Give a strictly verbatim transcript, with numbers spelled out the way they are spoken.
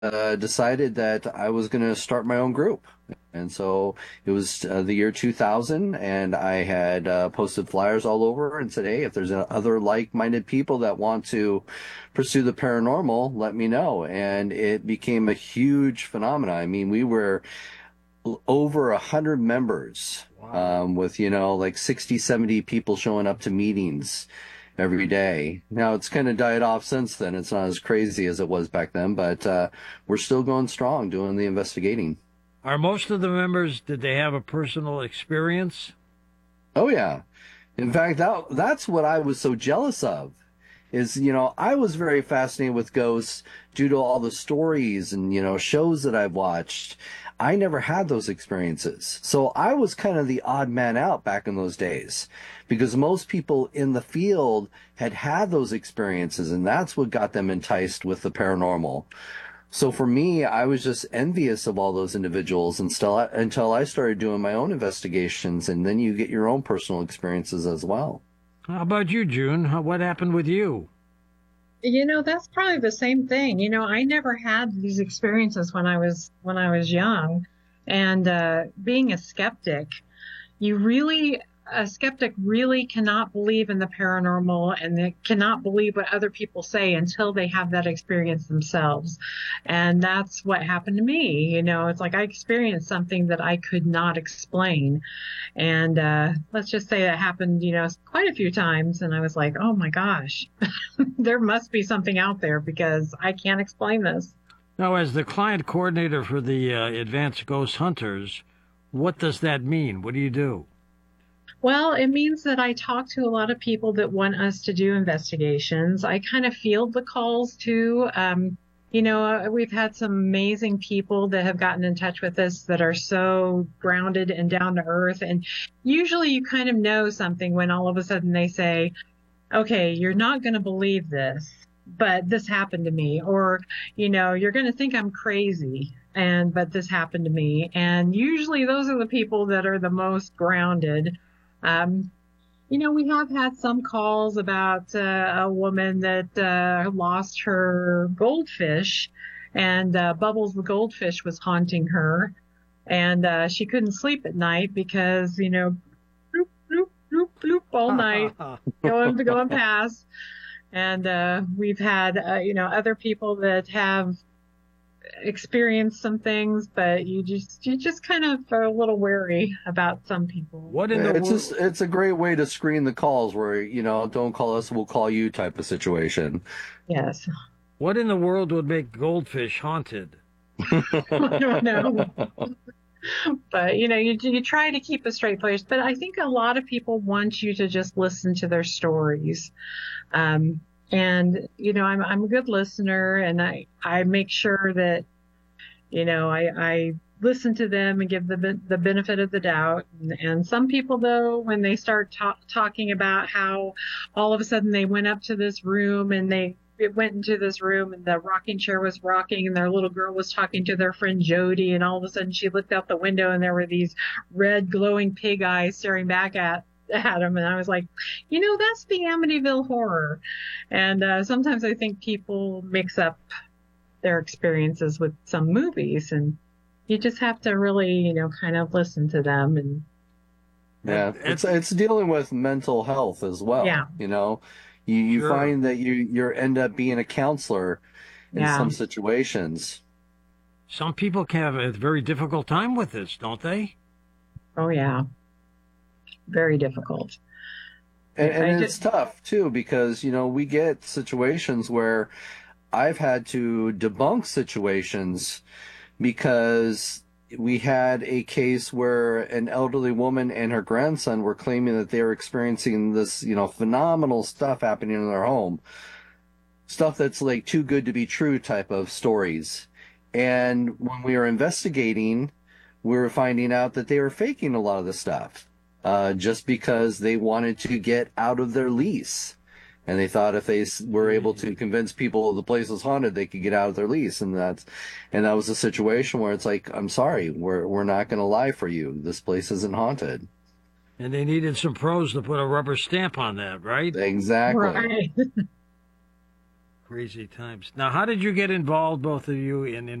uh, decided that I was going to start my own group. And so it was uh, the year two thousand, and I had uh, posted flyers all over and said, hey, if there's other like-minded people that want to pursue the paranormal, let me know. And it became a huge phenomenon. I mean, we were over a hundred members, Wow. um, with, you know, like sixty, seventy people showing up to meetings every day. Now it's kind of died off since then. It's not as crazy as it was back then, but uh, we're still going strong doing the investigating. Are most of the members, did they have a personal experience? Oh yeah. In fact, that that's what I was so jealous of. Is, you know, I was very fascinated with ghosts due to all the stories and, you know, shows that I've watched. I never had those experiences. So I was kind of the odd man out back in those days because most people in the field had had those experiences, and that's what got them enticed with the paranormal. So for me, I was just envious of all those individuals until I, until I started doing my own investigations, and then you get your own personal experiences as well. How about you, June? How- What happened with you? You know, that's probably the same thing. You know, I never had these experiences when I was when I was young. And uh, being a skeptic, you really a skeptic really cannot believe in the paranormal, and they cannot believe what other people say until they have that experience themselves. And that's what happened to me. You know, it's like I experienced something that I could not explain. And uh, let's just say that happened, you know, quite a few times. And I was like, oh my gosh, there must be something out there because I can't explain this. Now, as the client coordinator for the uh, Advanced Ghost Hunters, what does that mean? What do you do? Well, it means that I talk to a lot of people that want us to do investigations. I kind of field the calls too. Um, you know, uh, we've had some amazing people that have gotten in touch with us that are so grounded and down to earth. And usually you kind of know something when all of a sudden they say, okay, you're not going to believe this, but this happened to me. Or, you know, you're going to think I'm crazy. And, but this happened to me. And usually those are the people that are the most grounded. Um, you know, we have had some calls about uh, a woman that uh, lost her goldfish, and uh, Bubbles the goldfish was haunting her, and uh, she couldn't sleep at night because, you know, bloop, bloop, bloop, bloop all night, going going past. And uh, we've had, uh, you know, other people that have experienced some things, but you just you just kind of are a little wary about some people. What in the It's world? just it's a great way to screen the calls where, you know, don't call us, we'll call you type of situation. Yes. What in the world would make goldfish haunted? I don't know. But you know, you you try to keep a straight face. But I think a lot of people want you to just listen to their stories. Um, and you know, I'm I'm a good listener, and I I make sure that you know I I listen to them and give the the benefit of the doubt. And, and some people, though, when they start ta- talking about how all of a sudden they went up to this room and they it went into this room and the rocking chair was rocking and their little girl was talking to their friend Jody, and all of a sudden she looked out the window and there were these red glowing pig eyes staring back at at them, and I was like, you know, that's the Amityville horror. And uh, sometimes I think people mix up their experiences with some movies, and you just have to really, you know, kind of listen to them. And Yeah, And, it's and it's dealing with mental health as yeah, well. You know, you you sure, find that you you end up being a counselor in yeah, some situations. some people can have a very difficult time with this, don't they? oh yeah, very difficult. And, I and just, it's tough too because, you know, we get situations where I've had to debunk situations because we had a case where an elderly woman and her grandson were claiming that they were experiencing this, you know, phenomenal stuff happening in their home. Stuff that's like too good to be true type of stories. And when we were investigating, we were finding out that they were faking a lot of the stuff, uh, just because they wanted to get out of their lease. And they thought if they were able to convince people the place was haunted, they could get out of their lease. And that's, and that was a situation where it's like, I'm sorry, we're, we're not going to lie for you. This place isn't haunted. And they needed some pros to put a rubber stamp on that, right? Exactly. right. Crazy times. Now, how did you get involved, both of you, in